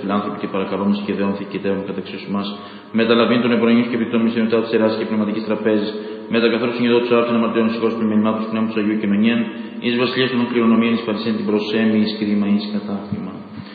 φιλάνθρωποι και παρακαλώμενοι και δεών θεκητεύων κατά εξίσου μας. Μεταλαβήν των εμπρονίων και επιπτών μυστηριωτά τη Ελλάδας και πνευματική τραπέζη. Μετακαθόλου συνειδητό του άρθρου αμαρτιών συγχώρου πλημμυρμάτων του πνεύματο Αγίου Κοινωνίαν. Ει βασιλεία των κληρονομίων ει παρισέν την προσέμη ει κρίμα ει κατάφημα.